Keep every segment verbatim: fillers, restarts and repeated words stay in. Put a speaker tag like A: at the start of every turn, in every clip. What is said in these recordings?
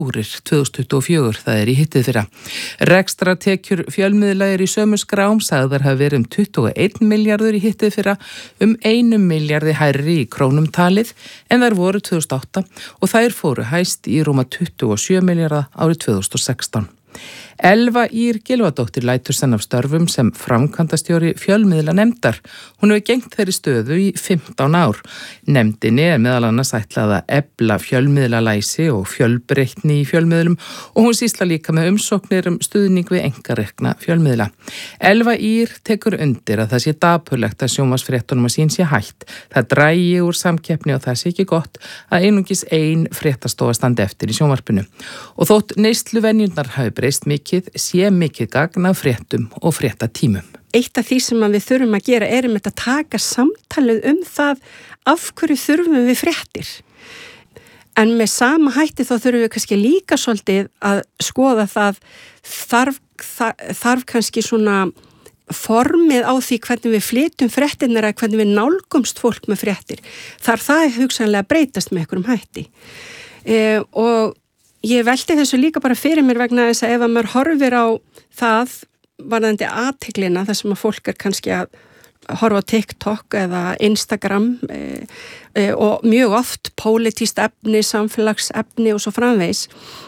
A: úrir tvö þúsund tuttugu og fjögur, það er í hittið fyrra. Rekstratekjur fjölmiðla er í sömu skrám, sagðar hafa verið um tuttugu og einn milljarður í hittið fyrra, um einum milljarði hærri í krónum talið en þær voru tvö þúsund og átta og þær fóru hæst í rúma tuttugu og sjö milljarða árið tvö þúsund og sextán. Elva Ýr Gylfadóttir lætur senn af störfum sem framkvæmdastjóri fjölmiðla nefndar. Hún hefur gegnt þeirri stöðu í fimmtán ár. Nefndinni er meðal annars ætlað að efla fjölmiðlalæsi og fjölbreytni í fjölmiðlum og hún sýsla líka með umsóknir um stuðning við einkarekna fjölmiðla. Elva Ýr tekur undir að það sé dapurlegt að sjónvarpsfréttunum að sín sé hætt. Það dragi úr samkeppni og það sé ekki gott að einungis ein fréttastofa standi eftir í sjónvarpinu. Og þótt neysluvenjurnar hafi breyst mikið, sé mikið gagn af fréttum og fréttatímum.
B: Eitt af því sem við þurfum að gera er um þetta að taka samtalið um það af hverju þurfum við fréttir. En með sama hætti þá þurfum við kannski líka svolítið að skoða það þarf, það, þarf kannski svona formið á því hvernig við flytjum fréttirnar eða hvernig við nálgumst fólk með fréttir. Þar það er hugsanlega að breytast með einhverjum hætti. E, og Ég velti þessu líka bara fyrir mér vegna þess að ef að maður horfir á það varðandi athyglinna þar sem að fólk er kannski að horfa á TikTok eða Instagram e, e, og mjög oft pólitískt efni, samfélagsefni og svo framvegis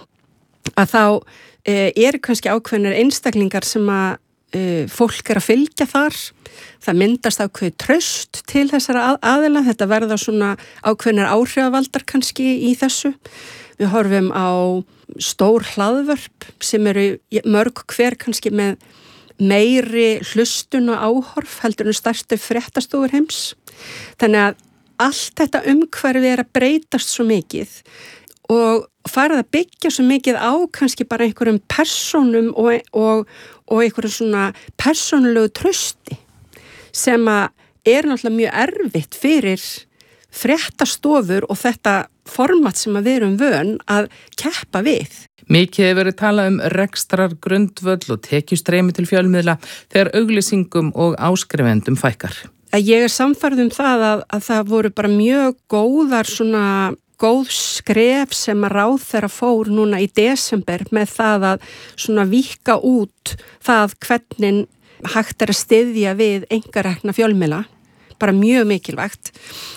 B: að þá e, eru kannski ákveðnir einstaklingar sem að e, fólk er að fylgja þar. Það myndast ákveðið traust til þessara að, aðila, þetta verða svona ákveðnir áhrifavaldar kannski í þessu. Við horfum á stór hlaðvörp sem eru mörg hver kannski með meiri hlustun og áhorf heldur en stærstu fréttastofur heims. Þannig að allt þetta umhverfi er að breytast svo mikið og farið að byggja svo mikið á kannski bara einhverjum persónum og, og, og einhverjum svona persónulegu trausti sem að er náttúrulega mjög erfitt fyrir fréttastofur og þetta format sem að við erum vön að keppa við.
A: Mikið hefur verið talað um rekstrar grundvöll og tekjustreymi til fjölmiðla þegar auglýsingum og áskrifendum fækkar.
B: Ég er sannfærð um það að, að það voru bara mjög góðar svona góð skref sem að ráðherra fór núna í desember með það að svona víkka út það hvernig hægt er að styðja við einkarekna fjölmiðla. Bara mjög mikilvægt.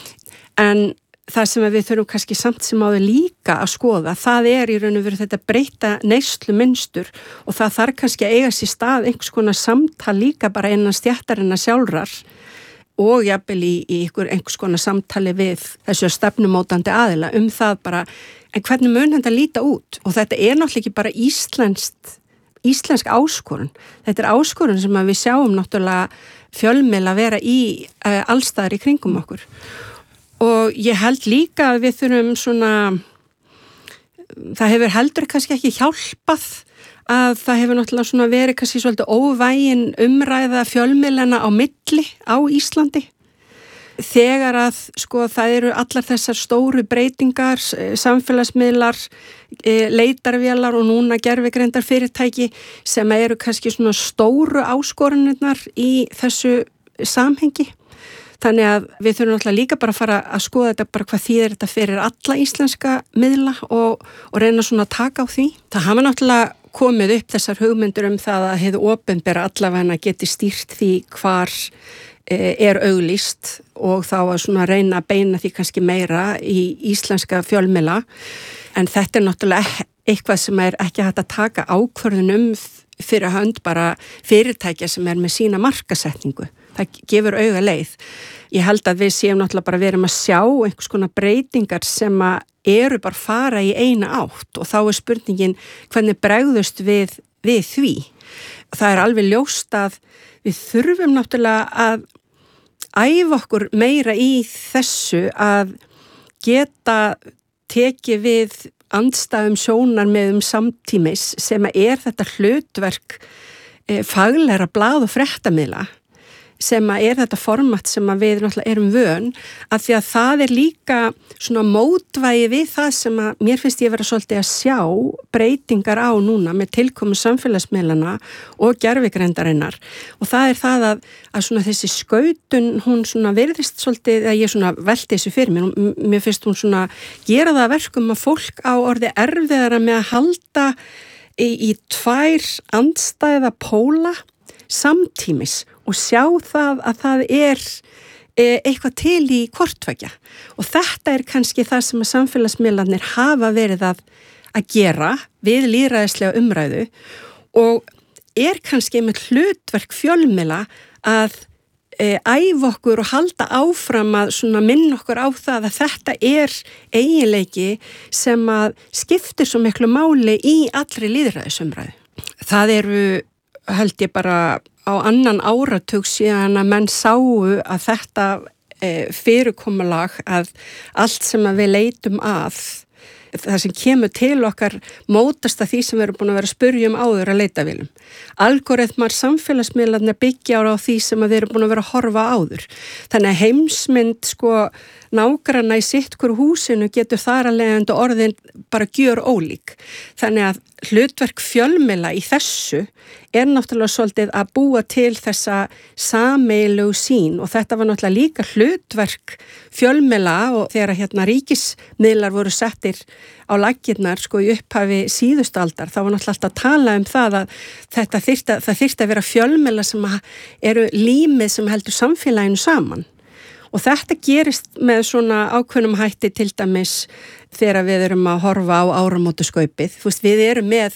B: En það sem við þurfum kannski samt sem áður líka að skoða, það er í raun og veru þetta breyta neyslu mynstur og það þarf kannski að eiga sér stað einhvers konar samtal líka bara innan stéttarinnar sjálfrar og jafnvel í, í einhver, einhvers konar samtali við þessu stefnumótandi aðila um það bara, en hvernig mun þetta líta út? Og þetta er náttúrulega ekki bara íslenskt, íslensk áskorun. Þetta er áskorun sem að við sjáum náttúrulega fjölmiðla vera í uh, allstaðar í kringum okkur. Og ég held líka að við þurfum svona, það hefur heldur kannski ekki hjálpað að það hefur náttúrulega svona verið kannski svolítið óvægin umræða fjölmiðlana á milli á Íslandi. Þegar að sko það eru allar þessar stóru breytingar, samfélagsmiðlar, leitarvélar og núna gervigreindar fyrirtæki sem eru kannski svona stóru áskorunirnar í þessu samhengi. Þannig að við þurfum náttúrulega líka bara að fara að skoða þetta bara hvað þýðir þetta fyrir alla íslenska miðla og, og reyna svona að taka á því. Það hafa náttúrulega komið upp þessar hugmyndur um það að hið opinbera allavega geti stýrt því hvar e, er auglýst og þá að svona reyna að beina því kannski meira í íslenska fjölmiðla. En þetta er náttúrulega eitthvað sem er ekki hægt að taka ákvörðunum fyrir hönd bara fyrirtækja sem er með sína markasetningu. Það gefur auga leið. Ég held að við séum náttúrulega bara verum að sjá einhvers konar breytingar sem að eru bara fara í eina átt og þá er spurningin hvernig bregðust við, við því. Það er alveg ljóst að við þurfum náttúrulega að æfa okkur meira í þessu að geta tekið við andstæðum sjónarmiðum samtímis sem er þetta hlutverk e, faglegra blað- og fréttamiðla. sem að er þetta format sem að við náttúrulega erum vön, að því að það er líka svona mótvægi við það sem að mér finnst ég vera svolítið að sjá breytingar á núna með tilkomu samfélagsmiðlana og gervigreindarinnar og það er það að, að svona þessi skautun hún svona virðist svolítið að ég svona velti þessu fyrir mér, mér finnst hún svona gera það verkum að fólk á orði erfiðara með að halda í, í tvær andstæða póla samtímis og sjá það að það er eitthvað til í hvortveggja og þetta er kannski það sem að samfélagsmiðlarnir hafa verið að, að gera við lýðræðislega umræðu og er kannski með hlutverk fjölmiðla að e, æfa okkur og halda áfram að svona minna okkur á það að þetta er eiginleiki sem að skiptir svo miklu máli í allri lýðræðisumræðu. Það eru held ég bara á annan áratug síðan að menn sáu að þetta e, fyrirkomulag að allt sem að við leitum að það sem kemur til okkar mótast að því sem við erum búin að vera að spyrja um áður að leita viljum. Algoritmar samfélagsmiðlarnir byggja á því sem við erum búin að vera að horfa áður. Þannig að heimsmynd sko nágranna í sitt hverju húsinu getur þar að leiðandi orðin bara gjör ólík. Þannig að hlutverk fjölmiðla í þessu er náttúrulega svolítið að búa til þessa sameiginlegu sýn og þetta var náttúrulega líka hlutverk fjölmiðla og þegar hérna ríkismiðlar voru settir á laggirnar sko í upphafi síðustu aldar þá var náttúrulega alltaf að tala um það að þetta þyrfti, það þyrfti að vera fjölmiðla sem eru límið sem heldur samfélaginu saman. Og þetta gerist með svona ákveðnum hætti til dæmis þegar við erum að horfa á áramótaskaupið. Þú veist, við erum með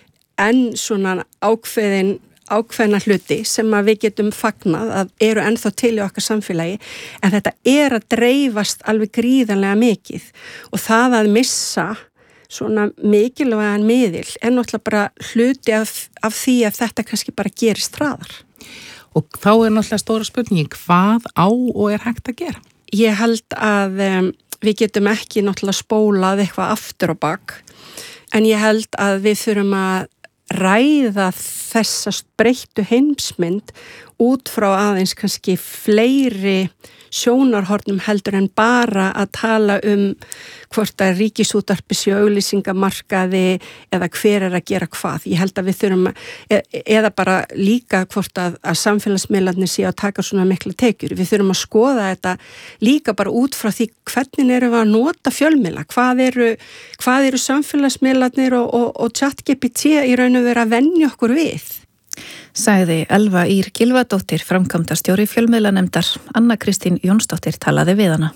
B: enn svona ákveðin, ákveðna hluti sem að við getum fagnað að eru ennþá til í okkar samfélagi en þetta er að dreifast alveg gríðarlega mikið og það að missa svona mikilvægan miðil er náttúrulega bara hluti af, af því að þetta kannski bara gerist hraðar.
A: Og þá er náttúrulega stóra spurning, hvað á og er hægt að gera?
B: Ég held að um, við getum ekki náttúrulega spólað eitthvað aftur á bak, en ég held að við þurfum að ræða þessa breyttu heimsmynd út frá aðeins kannski fleiri sjónarhornum heldur en bara að tala um hvort að ríkisútvarpi sé auglýsingamarkaði eða hver er að gera hvað. Ég held að við þurfum að, eða bara líka hvort að, að samfélagsmiðlarnir sé að taka svona mikla tekjur. Við þurfum að skoða þetta líka bara út frá því hvernig erum við að nota fjölmiðla, hvað eru, hvað eru samfélagsmiðlarnir og, og, og ChatGPT í raun og veru að venja okkur við.
C: Sagði Elva Ýr Gylfadóttir, framkvæmdastjóri fjölmiðlanefndar. Anna Kristín Jónsdóttir talaði við hana.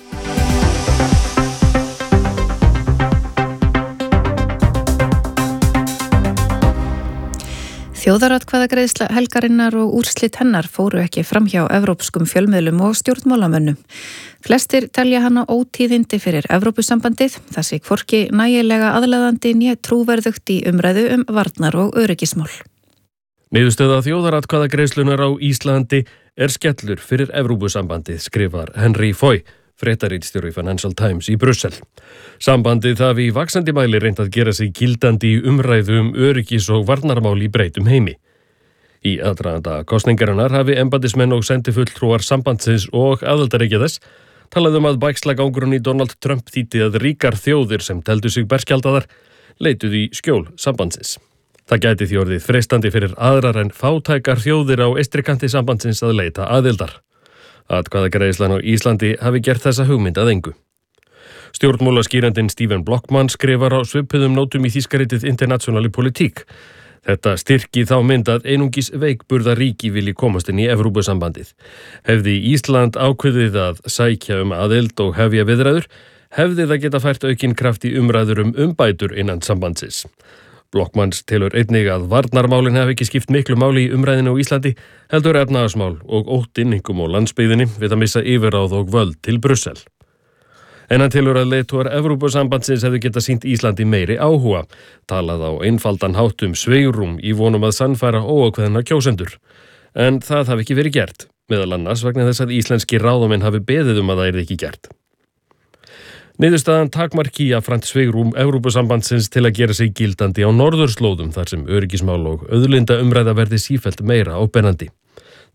C: Þjóðaratkvæðagreiðsla helgarinnar og úrslit hennar fóru ekki framhjá evrópskum fjölmiðlum og stjórnmálamönnum. Flestir telja hana ótíðindi fyrir Evrópusambandið, þar sé hvorki nægilega aðlaðandi né trúverðugt í umræðu um varnar og öryggismál.
D: Niðurstöða þjóðaratkvæðagreiðslunar á Íslandi er skellur fyrir Evrópusambandið, skrifar Henry Foy, fréttaritstjóri Financial Times í Brussel. Sambandið hafi í vaxandi mæli reynt að gera sig gildandi í umræðu um öryggis- og varnarmál í breytum heimi. Í aðdraganda kosningarinnar hafi embættismenn og sendifulltrúar sambandsins og aðildarríkja þess talað um að bægslagangurinn í Donald Trump þýddi að ríkar þjóðir sem teldu sig berskjaldaðar leituðu í skjól sambandsins. Það gæti því orðið freistandi fyrir aðrar en fátækar þjóðir á eystrikanti sambandsins að leita aðildar. Atkvæðagreiðslan á Íslandi hafi gert þessa hugmynd að engu. Stjórnmálaskýrandinn Stephen Blockman skrifar á svipuðum nótum í þýskaritið Internationali Politik. Þetta styrki þá mynd að einungis veikburða ríki vilji komast inn í Evrópusambandið. Hefði Ísland ákveðið að sækja um aðild og hefja viðræður, hefði það geta fært aukinn kraft í umræður um umbætur innan sambandsins. Blockmans telur einnig að varnarmálin hafi ekki skipt miklu máli í umræðinu á Íslandi, heldur efnahagsmál og óttinn einkum á landsbyggðinni við að missa yfirráð og völd til Brussel. En hann telur að leiðtogar Evrópusambandsins hefðu geta sýnt Íslandi meiri áhuga, talað á einfaldan hátt um svigrúm í vonum að sannfæra óákveðna kjósendur. En það hafi ekki verið gert, meðal annars vegna þess að íslenski ráðamenn hafi beðið um að það yrði ekki gert. Niðurstaðan takmarki jafnframt svigrúm Evrópusambandsins til að gera sig gildandi á norðurslóðum þar sem öryggismál og auðlinda umræða verði sífellt meira áberandi.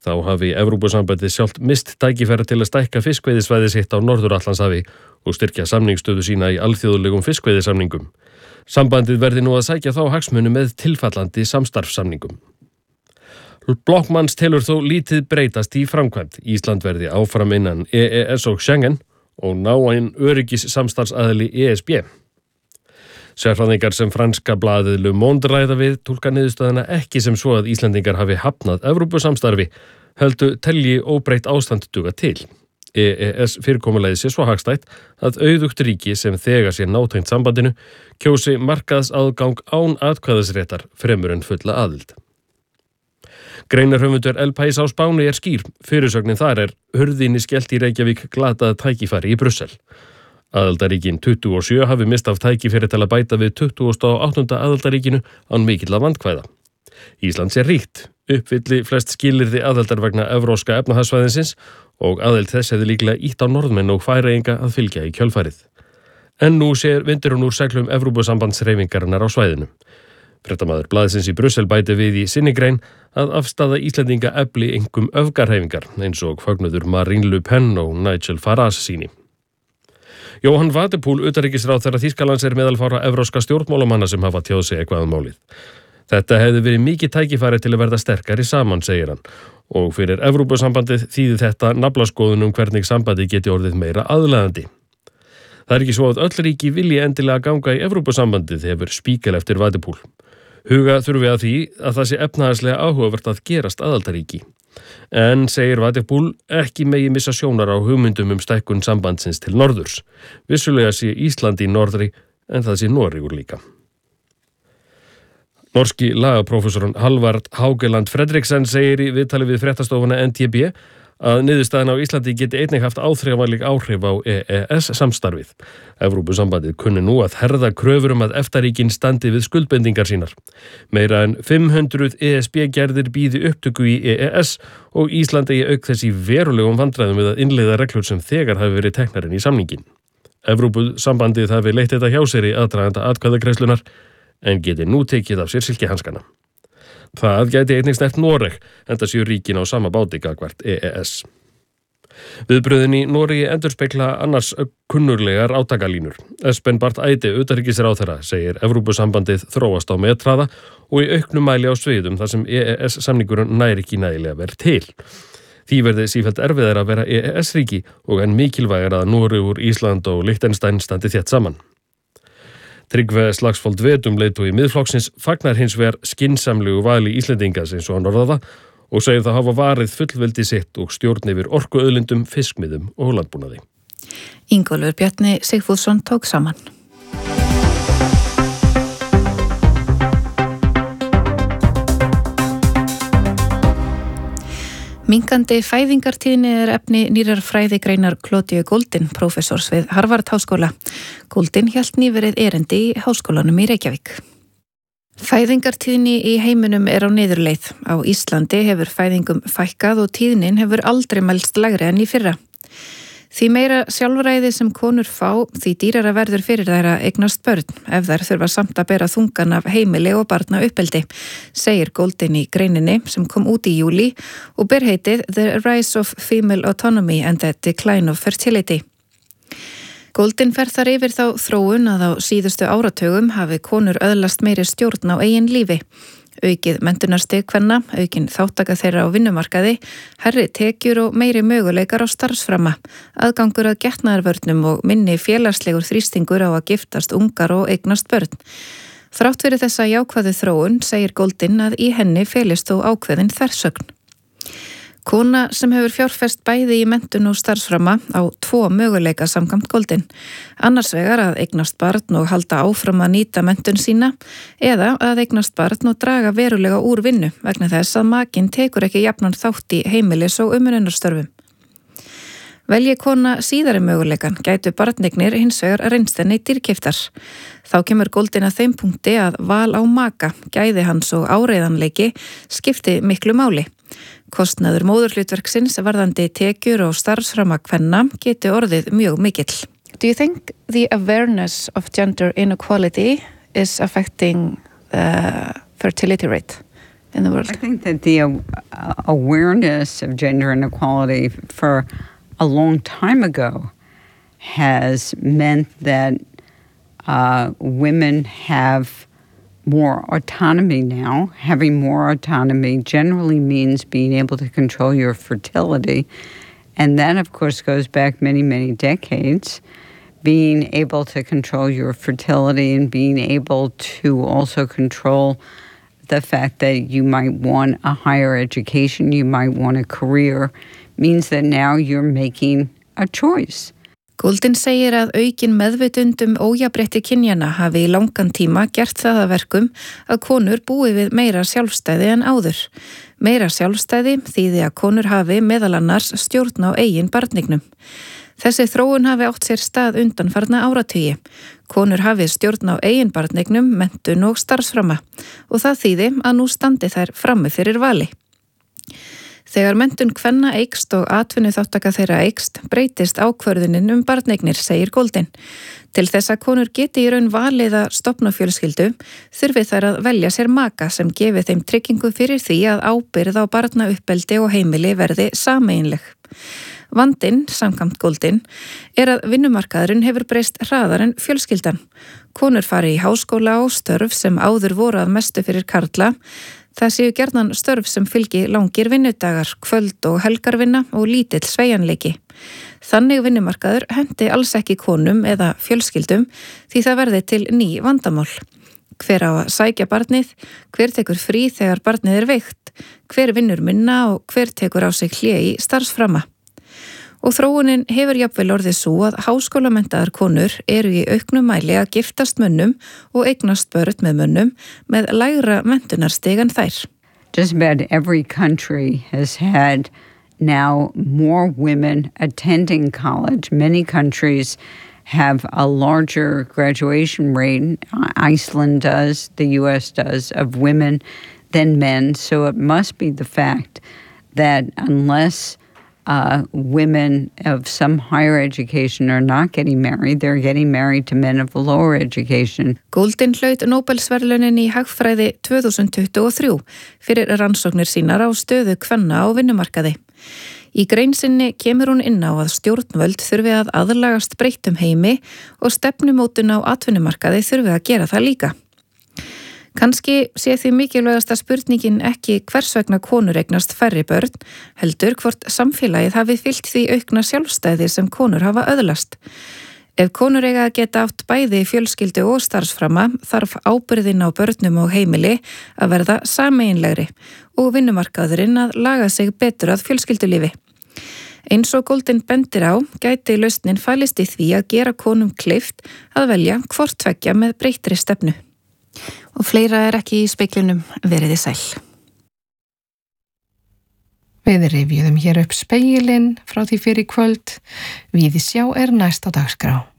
D: Þá hafi Evrópusambandið sjálft mist tækifæri til að stækka fiskveiðisvæði sitt á Norður-Atlantshafi og styrkja samningsstöðu sína í alþjóðlegum fiskveiðisamningum. Sambandið verði nú að sækja þá hagsmuni með tilfallandi samstarfssamningum. Blockmans telur þó lítið breytast í framkvæmd. Ísland verði áfram innan E E S og Schengen og ná einn öryggis samstarfsaðili E S B. Sérfræðingar sem franska blaðið Le Monde ræða við túlka niðurstöðuna ekki sem svo að Íslendingar hafi hafnað Evrópusamstarfi, heldur telji óbreytt ástand duga til. E E S fyrirkomulagið sé svo hagstætt að auðugt ríki sem þegar sé nátengt sambandinu kjósi markaðsaðgang án atkvæðisréttar fremur en fulla aðild. Greinarhöfundur El País á Spáni er skýr. Fyrirsögnin þar er hurðinni skellt í Reykjavík glataða tækifæri í Brussel. Aðildaríkin tuttugu og sjö hafi mist af tækifæri til að bæta við tuttugasta og áttunda aðildaríkinu án mikilla vandkvæða. Ísland sé ríkt, uppfylli flest skilyrði aðildar vegna evróska efnahagssvæðisins og aðild þess hefði líklega ítt á Norðmenn og Færeyinga að fylgja í kjölfarið. En nú sér vindur hún úr seglum Evrópusambandshreyfingarinnar á svæðinu. Fréttamaður blaðsins í Brussel bæti við í sinni grein að afstaða Íslendinga efli einkum öfgarhreyfingar eins og fögnuður Marine Le Pen og Nigel Farage síni. Jóhann Wadepool, utanríkisráðherra Þýskalands, er meðal fárra evróska stjórnmálamanna sem hafa tjáð sig eitthvað um málið. Þetta hefði verið mikið tækifæri til að verða sterkari saman, segir hann, og fyrir Evrópusambandið þýði þetta naflaskoðun um hvernig sambandið geti orðið meira aðlaðandi. Það er ekki svo að öll ríki vilji endilega ganga í Evrópusambandið, hefur Spiegel eftir Wadepool. Huga þurfi að því að það sé efnahagslega áhugavert að gerast aðildarríki. En, segir Wadepool, ekki megi missa sjónar á hugmyndum um stækkun sambandsins til norðurs. Vissulega sé Ísland í norðri en það sé Noregur líka. Norski lagaprófessorinn Halvard Haugeland Fredriksen segir í viðtali við fréttastofuna N T B að niðurstaðan á Íslandi geti einnig haft áþreifanleg áhrif á E E S samstarfið. Evrópusambandið kunni nú að herða kröfur um að EFTA-ríkin standi við skuldbendingar sínar. Meira en fimm hundruð E S B-gerðir bíði upptöku í E E S og Ísland eigi auk þess í verulegum vandræðum við að innleiða reglur sem þegar hafi verið teknarinn í samningin. Evrópusambandið hafi leitt þetta hjá sér í aðdraganda atkvæðagreiðslunnar en geti nú tekið af sér silkihanskana. Það gæti einnig snert Noreg, enda séu ríkin á sama báti gagnvart E E S. Viðbröðin í Noregi endurspegla annars kunnurlegar átakalínur. Espen Barth Eide, utanríkisráðherra, segir Evrópusambandið þróast á metraða og í auknum mæli á sviðum þar sem E E S-samningurinn nær ekki nægilega verið til. Því verði sífellt erfiðar að vera E E S-ríki og enn mikilvægar að Noregur, Ísland og Liechtenstein standi þétt saman. Tryggve Slagsvold Vedum, leiðtogi Miðflokksins, fagnar hins vegar skynsamlegu vali Íslendingas eins og hann orðaða og segir það hafa varið fullveldi sitt og stjórn yfir orkuauðlindum, fiskmiðum og landbúnaði.
C: Ingólfur Bjarni Sigfússon tók saman. Minkandi fæðingartíðni er efni nýrar fræðigreinar Claudiu Goldin, prófessors við Harvard Háskóla. Goldin hélt nýverið erindi í Háskólanum í Reykjavík. Fæðingartíðni í heiminum er á niðurleið. Á Íslandi hefur fæðingum fækkað og tíðnin hefur aldrei mælst lægri en í fyrra. Því meira sjálfræði sem konur fá, því dýrara verður fyrir þær að eignast börn, ef þær þurfa samt að bera þungan af heimili og barna uppeldi, segir Goldin í greininni sem kom út í júlí og ber heitið The Rise of Female Autonomy and the Decline of Fertility. Goldin fer þar yfir þá þróun að á síðustu áratugum hafi konur öðlast meiri stjórn á eigin lífi. Aukið menntunarstig kvenna, aukin þáttaka þeirra á vinnumarkaði, hærri tekjur og meiri möguleikar á starfsframa, aðgangur að getnaðarvörnum og minni félagslegur þrýstingur á að giftast ungar og eignast börn. Þrátt fyrir þessa jákvæðu þróun segir Goldin að í henni felist þó ákveðin þversögn. Kona sem hefur fjárfest bæði í menntun og starfsframa á tvo möguleika samkvæmt Goldin. Annars vegar að eignast barn og halda áfram að nýta menntun sína eða að eignast barn og draga verulega úr vinnu vegna þess að makinn tekur ekki jafnan þátt í heimilis- og umönnunarstörfum. Velji kona síðari möguleikan gætu barnignir hins vegar reynst henni dýrkeyptar. Þá kemur Goldin að þeim punkti að val á maka, gæði hans og áreiðanleiki skipti miklu máli. Kostnaður móðurhlutverksins varðandi tekjur og starfsframa kvenna geti orðið mjög mikill. Do you think the awareness of gender inequality is affecting the fertility rate in the world?
E: I think that the uh, awareness of gender inequality for a long time ago has meant that uh, women have more autonomy now. Having more autonomy generally means being able to control your fertility. And that, of course, goes back many, many decades. Being able to control your fertility and being able to also control the fact that you might want a higher education, you might want a career, means that now you're making a choice.
C: Goldin segir að aukin meðvitund um ójafnrétti kynjana hafi í langan tíma gert það að verkum að konur búi við meira sjálfstæði en áður. Meira sjálfstæði þýði að konur hafi meðal annars stjórn á eigin barnignum. Þessi þróun hafi átt sér stað undanfarna áratugi. Konur hafi stjórn á eigin barnignum, menntun og starfsframa og það þýði að nú standi þær frammi fyrir vali. Þegar menntun kvenna eykst og atvinnuþáttaka þeirra eykst, breytist ákvörðunin um barneignir, segir Goldin. Til þess að konur geti í raun valið að stofna fjölskyldu, þurfi þær að velja sér maka sem gefi þeim tryggingu fyrir því að ábyrgð á barnauppeldi og heimili verði sameiginleg. Vandinn, samkvæmt Goldin, er að vinnumarkaðurinn hefur breyst hraðar en fjölskyldan. Konur fari í háskóla og störf sem áður voru að mestu fyrir karla. Það séu gjarnan störf sem fylgi langir vinnudagar, kvöld og helgarvinna og lítill sveigjanleiki. Þannig vinnumarkaður hendi alls ekki konum eða fjölskyldum því það verði til ný vandamál. Hver á að sækja barnið, hver tekur frí þegar barnið er veikt, hver vinnur minna og hver tekur á sig hlé í starfsframa. Og þróunin hefur jafnvel orðið svo að háskólamenntaðar konur eru í auknum mæli að giftast mönnum og eignast börn með mönnum með lægra menntunarstig en þær.
E: Just about every country has had now more women attending college. Many countries have a larger graduation rate. Iceland does, the U S does, of women than men. So it must be the fact that unless Uh, women of some higher education are not getting married, they're getting married to men of lower education.
C: Goldin hlaut Nóbelsverðlaunin í hagfræði tvö þúsund tuttugu og þrjú fyrir rannsóknir sínar á stöðu kvenna á vinnumarkaði. Í grein sinni kemur hún inn á að stjórnvöld þurfi að aðlagast breyttum heimi og stefnumótun á atvinnumarkaði þurfi að gera það líka. Kanski sé því mikilvægasta spurningin ekki hvers vegna konur eignast færri börn, heldur hvort samfélagið hafi fylgt því aukna sjálfstæði sem konur hafa öðlast. Ef konur eiga að geta átt bæði fjölskyldu og starfsframa, þarf ábyrðin á börnum og heimili að verða sameiginlegri og vinnumarkaðurinn að laga sig betur að fjölskyldulífi. Eins og Goldin bendir á, gæti lausnin falist í því að gera konum kleift að velja hvort tveggja með breyttri stefnu. Og fleira er ekki í speglinum, veriði sæl.
A: Við rifjuðum hér upp spegilinn frá því fyrir kvöld. Víðisjá er næst á dagskrá.